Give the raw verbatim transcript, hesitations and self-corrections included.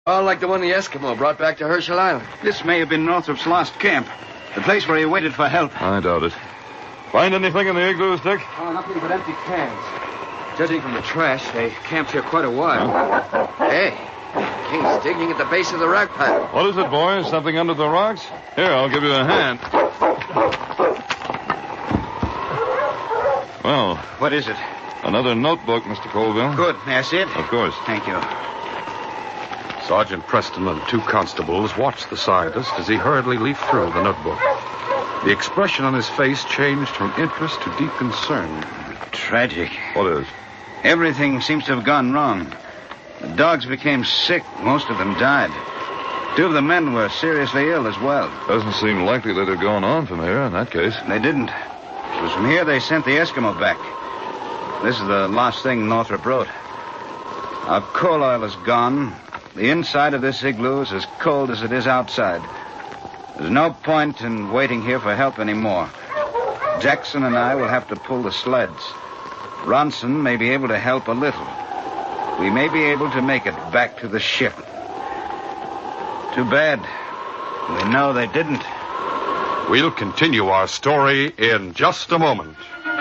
All like the one the Eskimo brought back to Herschel Island. This may have been Northrop's last camp. The place where he waited for help. I doubt it. Find anything in the igloos, Dick? Oh, nothing but empty cans. Judging from the trash, they camped here quite a while. Huh? Hey, King's digging at the base of the rock pile. What is it, boys? Something under the rocks? Here, I'll give you a hand. Well. What is it? Another notebook, Mister Colville. Good. May I see it? Of course. Thank you. Sergeant Preston and two constables watched the scientist as he hurriedly leafed through the notebook. The expression on his face changed from interest to deep concern. Tragic. What is? Everything seems to have gone wrong. The dogs became sick. Most of them died. Two of the men were seriously ill as well. Doesn't seem likely they'd have gone on from here in that case. They didn't. It was from here they sent the Eskimo back. This is the last thing Northrop wrote. Our coal oil is gone. The inside of this igloo is as cold as it is outside. There's no point in waiting here for help anymore. Jackson and I will have to pull the sleds. Ronson may be able to help a little. We may be able to make it back to the ship. Too bad. We know they didn't. We'll continue our story in just a moment.